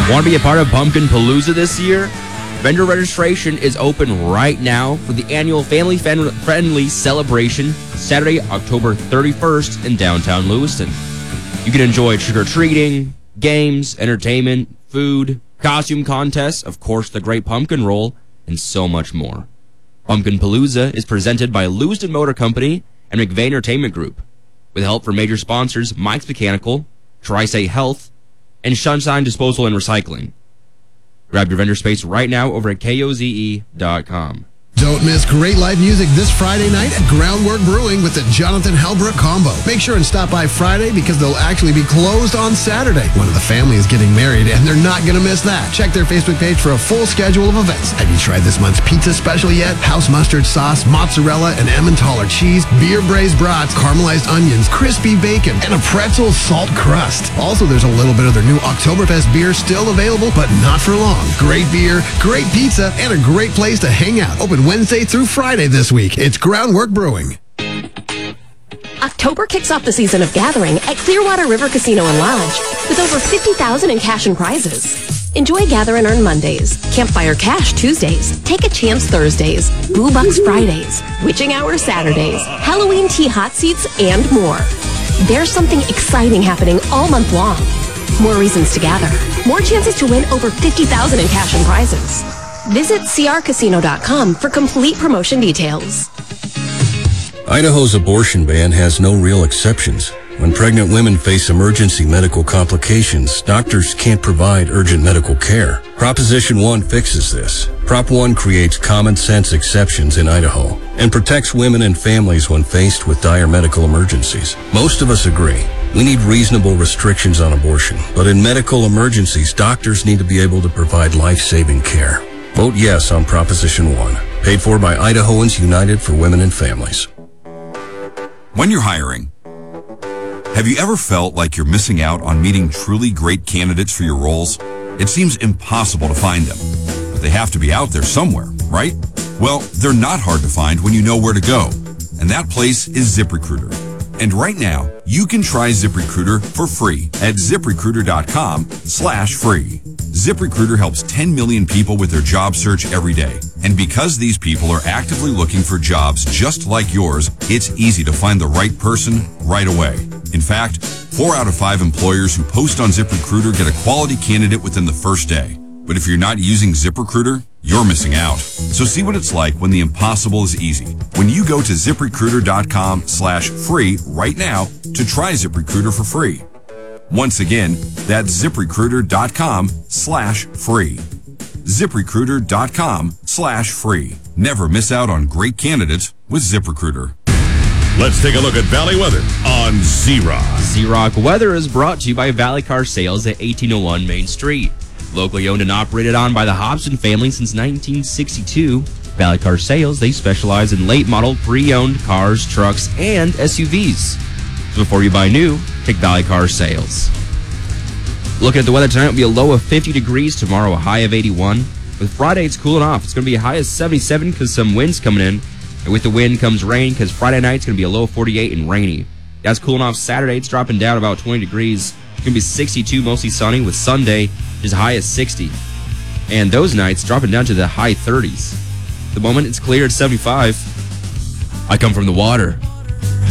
Want to be a part of Pumpkin Palooza this year? Vendor registration is open right now for the annual family-friendly celebration, Saturday, October 31st in downtown Lewiston. You can enjoy trick-or-treating, games, entertainment, food, costume contests, of course the Great Pumpkin Roll, and so much more. Pumpkin Palooza is presented by Lewiston Motor Company and McVeigh Entertainment Group, with help from major sponsors Mike's Mechanical, Tri-State Health, and Sunshine Disposal and Recycling. Grab your vendor space right now over at KOZE.com. Don't miss great live music this Friday night at Groundwork Brewing with the Jonathan Halbrook Combo. Make sure and stop by Friday because they'll actually be closed on Saturday. One of the family is getting married and they're not going to miss that. Check their Facebook page for a full schedule of events. Have you tried this month's pizza special yet? House mustard sauce, mozzarella, and Emmentaler cheese, beer braised brats, caramelized onions, crispy bacon, and a pretzel salt crust. Also, there's a little bit of their new Oktoberfest beer still available, but not for long. Great beer, great pizza, and a great place to hang out. Open Wednesday through Friday this week. It's Groundwork Brewing. October kicks off the season of gathering at Clearwater River Casino and Lodge with over $50,000 in cash and prizes. Enjoy Gather and Earn Mondays, Campfire Cash Tuesdays, Take a Chance Thursdays, Boo Bucks Fridays, Witching Hour Saturdays, Halloween Tea Hot Seats, and more. There's something exciting happening all month long. More reasons to gather. More chances to win over $50,000 in cash and prizes. Visit crcasino.com for complete promotion details. Idaho's abortion ban has no real exceptions. When pregnant women face emergency medical complications, doctors can't provide urgent medical care. Proposition 1 fixes this. Prop 1 creates common sense exceptions in Idaho and protects women and families when faced with dire medical emergencies. Most of us agree. We need reasonable restrictions on abortion, but in medical emergencies, doctors need to be able to provide life-saving care. Vote yes on Proposition 1, paid for by Idahoans United for Women and Families. When you're hiring, have you ever felt like you're missing out on meeting truly great candidates for your roles? It seems impossible to find them, but they have to be out there somewhere, right? Well, they're not hard to find when you know where to go, and that place is ZipRecruiter. And right now, you can try ZipRecruiter for free at ZipRecruiter.com/free. ZipRecruiter helps 10 million people with their job search every day. And because these people are actively looking for jobs just like yours, it's easy to find the right person right away. In fact, 4 out of 5 employers who post on ZipRecruiter get a quality candidate within the first day. But if you're not using ZipRecruiter, you're missing out. So see what it's like when the impossible is easy. When you go to ZipRecruiter.com/free right now to try ZipRecruiter for free. Once again, that's ZipRecruiter.com/free. ZipRecruiter.com/free. Never miss out on great candidates with ZipRecruiter. Let's take a look at Valley weather on Z-Rock. Z-Rock weather is brought to you by Valley Car Sales at 1801 Main Street. Locally owned and operated on by the Hobson family since 1962, Valley Car Sales, they specialize in late model pre-owned cars, trucks, and SUVs. So before you buy new, pick Valley Car Sales. Looking at the weather tonight, it'll be a low of 50 degrees tomorrow, a high of 81. With Friday, it's cooling off. It's going to be a high of 77 because some wind's coming in. And with the wind comes rain because Friday night it's going to be a low of 48 and rainy. That's cooling off Saturday. It's dropping down about 20 degrees. It's going to be 62, mostly sunny, with Sunday is high as 60. And those nights dropping down to the high 30s. At the moment, it's clear at 75. I come from the water.